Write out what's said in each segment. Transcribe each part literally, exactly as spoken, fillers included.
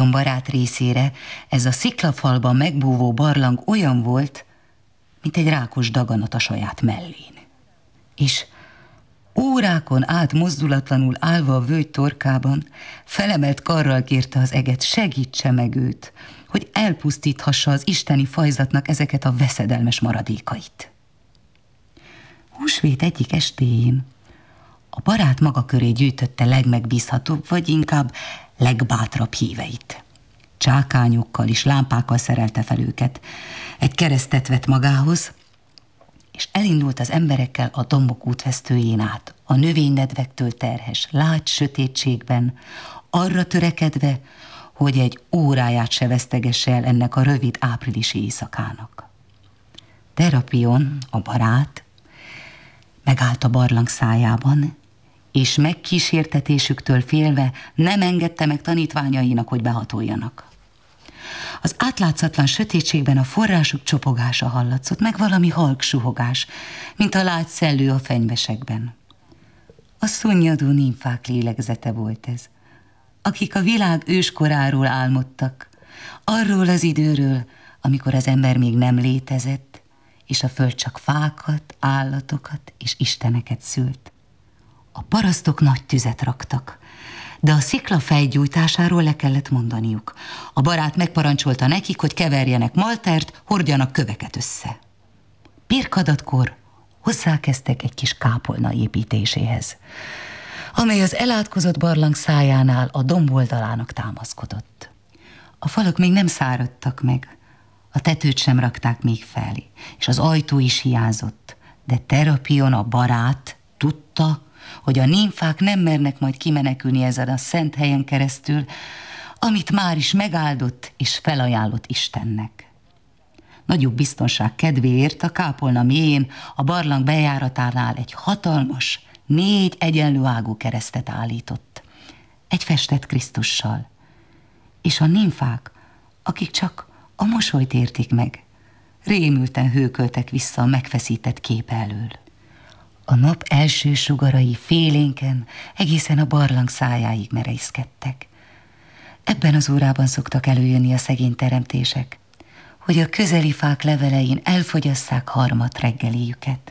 Terrapion barát részére ez a sziklafalban megbúvó barlang olyan volt, mint egy rákos daganat a saját mellén. És órákon át mozdulatlanul állva a völgy torkában, felemelt karral kérte az eget, segítse meg őt, hogy elpusztíthassa az isteni fajzatnak ezeket a veszedelmes maradékait. Húsvét egyik estéjén a barát maga köré gyűjtötte legmegbízhatóbb, vagy inkább legbátrabb híveit. Csákányokkal és lámpákkal szerelte fel őket. Egy keresztet vett magához, és elindult az emberekkel a dombok útvesztőjén át, a növénynedvektől terhes, lágy sötétségben, arra törekedve, hogy egy óráját se vesztegesse el ennek a rövid áprilisi éjszakának. Terrapion, a barát, megállt a barlang szájában, és megkísértetésüktől félve nem engedte meg tanítványainak, hogy behatoljanak. Az átlátszatlan sötétségben a forrásuk csopogása hallatszott, meg valami halk suhogás, mint a lágy szellő a fenyvesekben. A szunnyadó nimfák lélegzete volt ez, akik a világ őskoráról álmodtak, arról az időről, amikor az ember még nem létezett, és a föld csak fákat, állatokat és isteneket szült. A parasztok nagy tüzet raktak, de a szikla fejgyújtásáról le kellett mondaniuk. A barát megparancsolta nekik, hogy keverjenek maltert, hordjanak köveket össze. Pirkadatkor hozzákezdtek egy kis kápolna építéséhez, amely az elátkozott barlang szájánál a domboldalának támaszkodott. A falak még nem száradtak meg, a tetőt sem rakták még fel, és az ajtó is hiányzott, de Terrapion, a barát tudta, hogy a nimfák nem mernek majd kimenekülni ezen a szent helyen keresztül, amit már is megáldott és felajánlott Istennek. Nagyobb biztonság kedvéért a kápolna mélyén, a barlang bejáratánál egy hatalmas, négy egyenlő ágú keresztet állított, egy festett Krisztussal, és a nimfák, akik csak a mosolyt értik meg, rémülten hőköltek vissza a megfeszített kép elől. A nap első sugarai félénken egészen a barlang szájáig merészkedtek. Ebben az órában szoktak előjönni a szegény teremtések, hogy a közeli fák levelein elfogyasszák harmat reggeliüket.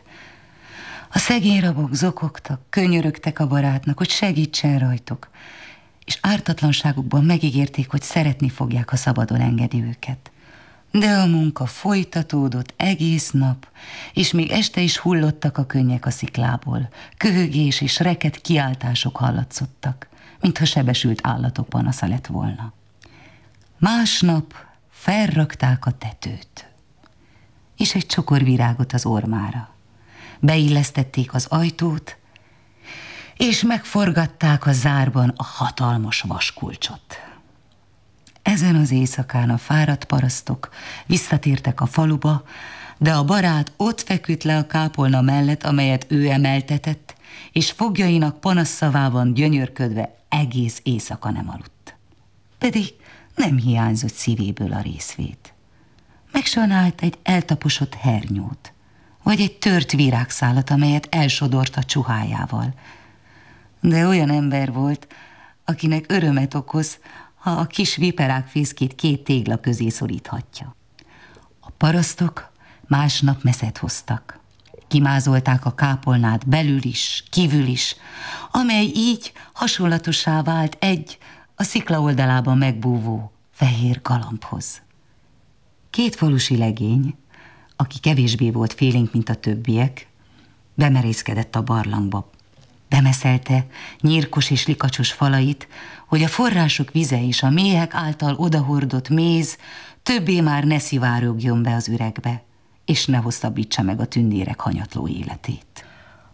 A szegény rabok zokogtak, könyörögtek a barátnak, hogy segítsen rajtuk, és ártatlanságukban megígérték, hogy szeretni fogják, ha szabadon engedi őket. De a munka folytatódott egész nap, és még este is hullottak a könnyek a sziklából. Köhögés és reket kiáltások hallatszottak, mintha sebesült állatok panasza lett volna. Másnap felrakták a tetőt, és egy csokor virágot az ormára. Beillesztették az ajtót, és megforgatták a zárban a hatalmas vaskulcsot. Ezen az éjszakán a fáradt parasztok visszatértek a faluba, de a barát ott feküdt le a kápolna mellett, amelyet ő emeltetett, és foglyainak panasszavában gyönyörködve egész éjszaka nem aludt. Pedig nem hiányzott szívéből a részvét. Megsanált egy eltaposott hernyót, vagy egy tört virágszálat, amelyet elsodort a csuhájával. De olyan ember volt, akinek örömet okoz, ha a kis viperák fészkét két tégla közé szoríthatja. A parasztok másnap meszet hoztak. Kimázolták a kápolnát belül is, kívül is, amely így hasonlatossá vált egy a szikla oldalában megbúvó fehér galambhoz. Két falusi legény, aki kevésbé volt félénk, mint a többiek, bemerészkedett a barlangba. Bemeszelte nyírkos és likacsos falait, hogy a források vize és a méhek által odahordott méz többé már ne szivárogjon be az üregbe, és ne hosszabbítsa meg a tündérek hanyatló életét.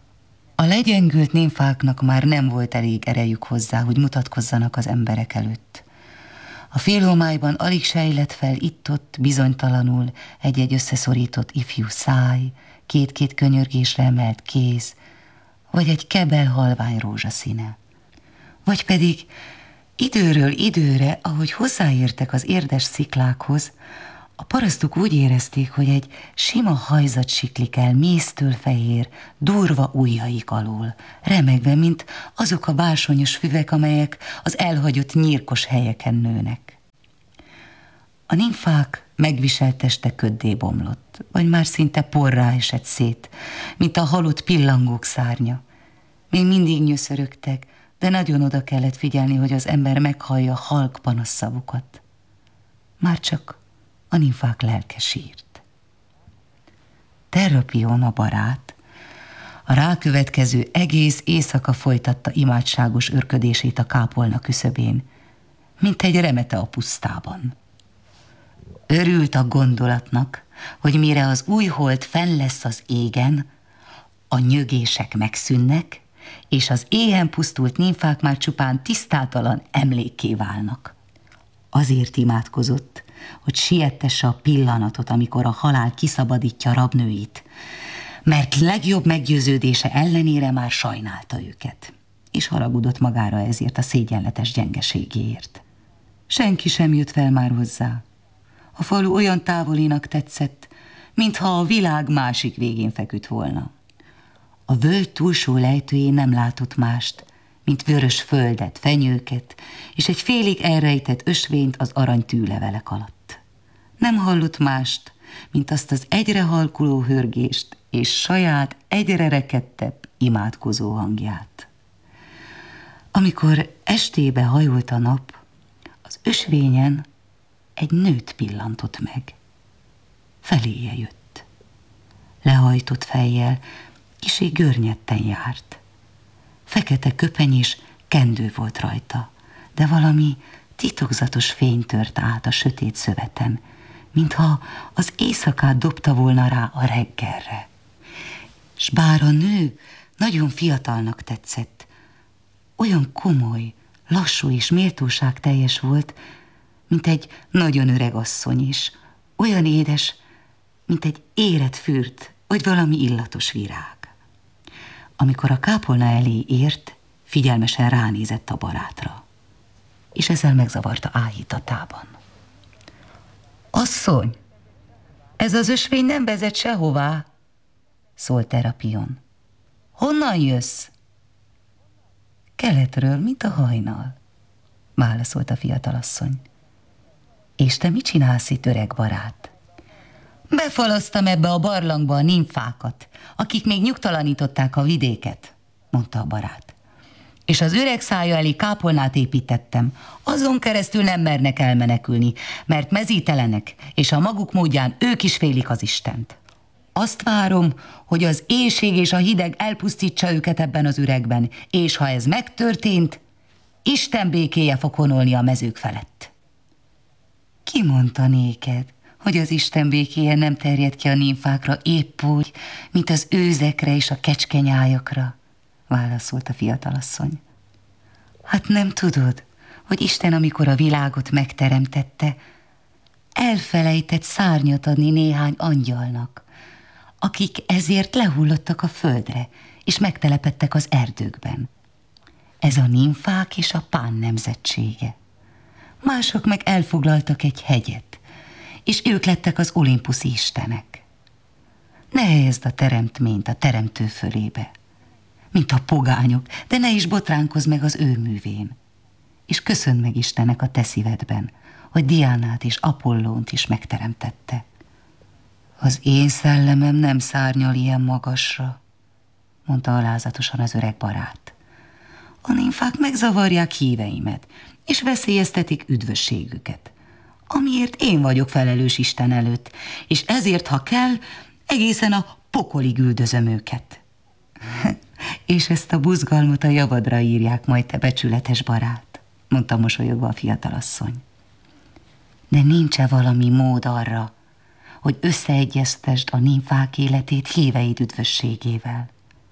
A legyengült nimfáknak már nem volt elég erejük hozzá, hogy mutatkozzanak az emberek előtt. A félhomályban alig sejlett fel itt-ott bizonytalanul egy-egy összeszorított ifjú száj, két-két könyörgésre emelt kéz, vagy egy kebel halvány rózsaszíne. Vagy pedig időről időre, ahogy hozzáértek az érdes sziklákhoz, a parasztok úgy érezték, hogy egy sima hajzat siklik el méztől fehér, durva ujjaik alól, remegve, mint azok a bársonyos füvek, amelyek az elhagyott nyírkos helyeken nőnek. A nimfák megviselt teste köddé bomlott, vagy már szinte porrá esett szét, mint a halott pillangók szárnya. Még mindig nyöszörögtek, de nagyon oda kellett figyelni, hogy az ember meghallja halk panaszszavukat. Már csak a nimfák lelke sírt. Terrapion, a barát, a rákövetkező egész éjszaka folytatta imádságos örködését a kápolna küszöbén, mint egy remete a pusztában. Örült a gondolatnak, hogy mire az új hold fenn lesz az égen, a nyögések megszűnnek, és az éhen pusztult nimfák már csupán tisztátalan emlékké válnak. Azért imádkozott, hogy siettesse a pillanatot, amikor a halál kiszabadítja rabnőit, mert legjobb meggyőződése ellenére már sajnálta őket, és haragudott magára ezért a szégyenletes gyengeségéért. Senki sem jött fel már hozzá. A falu olyan távolinak tetszett, mintha a világ másik végén feküdt volna. A völgy túlsó lejtőjén nem látott mást, mint vörös földet, fenyőket, és egy félig elrejtett ösvényt az arany tűlevelek alatt. Nem hallott mást, mint azt az egyre halkuló hörgést és saját egyre rekedtebb imádkozó hangját. Amikor estébe hajolt a nap, az ösvényen egy nőt pillantott meg. Feléje jött. Lehajtott fejjel, kissé görnyetten járt. Fekete köpeny és kendő volt rajta, de valami titokzatos fény tört át a sötét szöveten, mintha az éjszakát dobta volna rá a reggelre. S bár a nő nagyon fiatalnak tetszett, olyan komoly, lassú és méltóságteljes volt, mint egy nagyon öreg asszony is, olyan édes, mint egy érett fürt, vagy valami illatos virág. Amikor a kápolna elé ért, figyelmesen ránézett a barátra, és ezzel megzavarta áhítatában. Asszony, ez az ösvény nem vezet sehová, szólt Terrapion. Honnan jössz? Keletről, mint a hajnal, válaszolt a fiatalasszony. És te mit csinálsz itt, öreg barát? Befalasztam ebbe a barlangba a nimfákat, akik még nyugtalanították a vidéket, mondta a barát. És az öreg szája elé kápolnát építettem, azon keresztül nem mernek elmenekülni, mert mezítelenek, és a maguk módján ők is félik az Istent. Azt várom, hogy az éhség és a hideg elpusztítsa őket ebben az üregben, és ha ez megtörtént, Isten békéje fog honolni a mezők felett. Ki mondta néked, hogy az Isten békéje nem terjed ki a nimfákra épp úgy, mint az őzekre és a kecskenyájakra? Válaszolt a fiatalasszony. Hát nem tudod, hogy Isten, amikor a világot megteremtette, elfelejtett szárnyat adni néhány angyalnak, akik ezért lehullottak a földre, és megtelepedtek az erdőkben. Ez a nimfák és a Pán nemzetsége. Mások meg elfoglaltak egy hegyet, és ők lettek az olimpuszi istenek. Ne helyezd a teremtményt a teremtő fölébe, mint a pogányok, de ne is botránkozz meg az ő művén. És köszönd meg Istennek a te szívedben, hogy Diánát és Apollónt is megteremtette. Az én szellemem nem szárnyal ilyen magasra, mondta alázatosan az öreg barát. A nimfák megzavarják híveimet, és veszélyeztetik üdvösségüket, amiért én vagyok felelős Isten előtt, és ezért, ha kell, egészen a pokolig üldözöm őket. És ezt a buzgalmat a javadra írják majd, te becsületes barát, mondta mosolyogva a fiatalasszony. De nincs-e valami mód arra, hogy összeegyeztesd a nimfák életét híveid üdvösségével?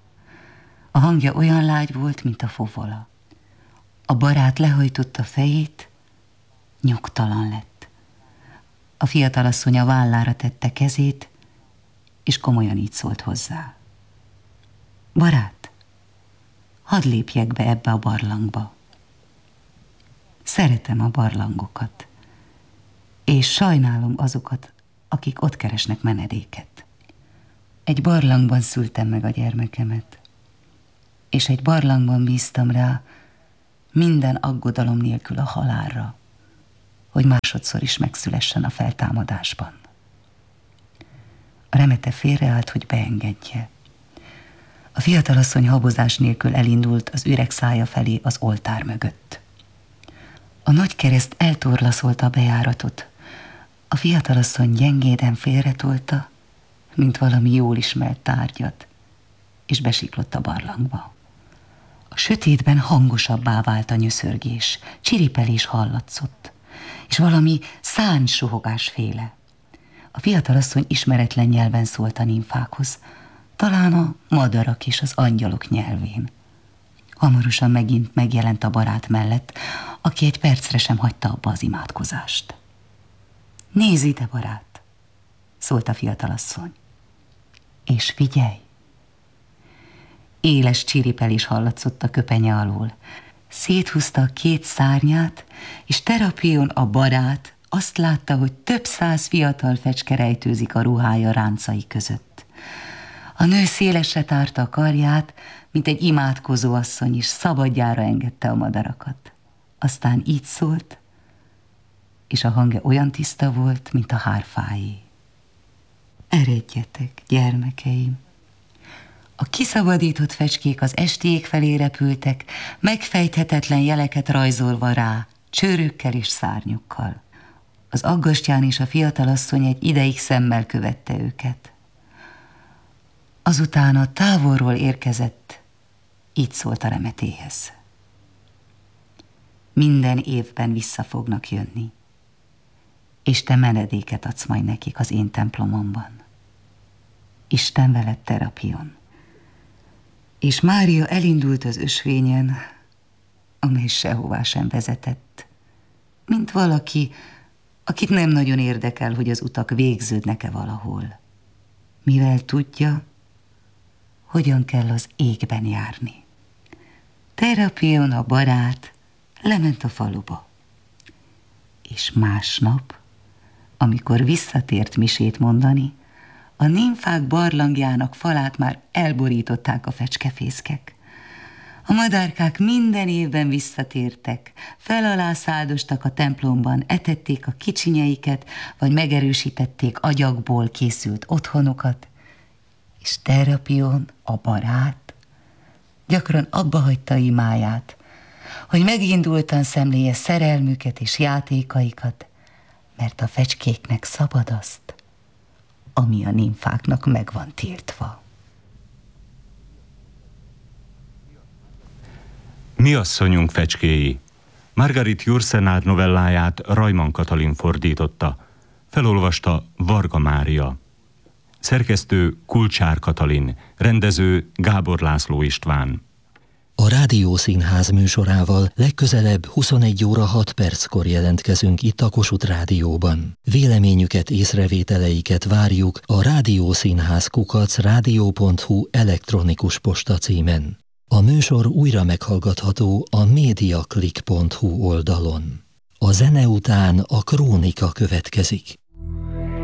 A hangja olyan lágy volt, mint a fovola. A barát lehajtotta fejét, nyugtalan lett. A fiatalasszony a vállára tette kezét, és komolyan így szólt hozzá. Barát, hadd lépjek be ebbe a barlangba. Szeretem a barlangokat, és sajnálom azokat, akik ott keresnek menedéket. Egy barlangban szültem meg a gyermekemet, és egy barlangban bíztam rá minden aggodalom nélkül a halálra. hogy másodszor is megszülessen a feltámadásban. A remete félreállt, hogy beengedje. A fiatalasszony habozás nélkül elindult az üreg szája felé az oltár mögött. A nagy kereszt eltorlaszolta a bejáratot. A fiatalasszony gyengéden félretolta, mint valami jól ismert tárgyat, és besiklott a barlangba. A sötétben hangosabbá vált a nyöszörgés, csiripelés hallatszott, és valami szárnysuhogásféle. A fiatalasszony ismeretlen nyelven szólt a nimfákhoz, talán a madarak és az angyalok nyelvén. Hamarosan megint megjelent a barát mellett, aki egy percre sem hagyta abba az imádkozást. Nézz ide, barát, szólt a fiatalasszony, és figyelj! Éles csiripelés hallatszott a köpenye alól. Széthúzta a két szárnyát, és Terapion a barát azt látta, hogy több száz fiatal fecske rejtőzik a ruhája ráncai között. A nő szélesre tárta a karját, mint egy imádkozó asszony, és szabadjára engedte a madarakat. Aztán így szólt, és a hangja olyan tiszta volt, mint a hárfáé. Eredjetek, gyermekeim! A kiszabadított fecskék az esti ég felé repültek, megfejthetetlen jeleket rajzolva rá, csőrökkel és szárnyukkal. Az aggastyán és a fiatalasszony egy ideig szemmel követte őket. Azután a távolról érkezett, így szólt a remetéhez. Minden évben vissza fognak jönni, és te menedéket adsz majd nekik az én templomomban. Isten veled, Terapion. És Mária elindult az ösvényen, amely sehová sem vezetett, mint valaki, akit nem nagyon érdekel, hogy az utak végződnek-e valahol, mivel tudja, hogyan kell az égben járni. Terapion, a barát, lement a faluba, és másnap, amikor visszatért misét mondani, a nimfák barlangjának falát már elborították a fecskefészkek. A madárkák minden évben visszatértek, fel alá száldostak a templomban, etették a kicsinyeiket, vagy megerősítették agyagból készült otthonokat, és Terapion, a barát, gyakran abba hagyta imáját, hogy megindultan szemléje szerelmüket és játékaikat, mert a fecskéknek szabad azt, ami a nimfáknak meg van tiltva. Mi asszonyunk fecskéi? Margarit Jursenár novelláját Rajman Katalin fordította. Felolvasta Varga Mária. Szerkesztő Kulcsár Katalin, rendező Gábor László István. A Rádiószínház műsorával legközelebb huszonegy óra hat perckor jelentkezünk itt a Kossuth Rádióban. Véleményüket, észrevételeiket várjuk a rádiószínház kukac rádió pont hu elektronikus posta címen. A műsor újra meghallgatható a mediaclick pont hu oldalon. A zene után a krónika következik.